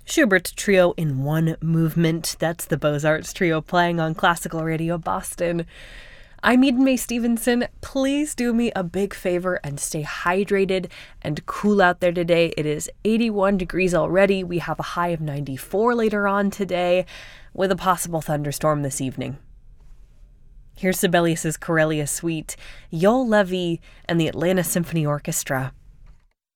Schubert Trio in One Movement. That's the Beaux-Arts Trio playing on Classical Radio Boston. I'm Eden May Stevenson. Please do me a big favor and stay hydrated and cool out there today. It is 81 degrees already. We have a high of 94 later on today, with a possible thunderstorm this evening. Here's Sibelius' Corellia Suite, Joel Levy, and the Atlanta Symphony Orchestra.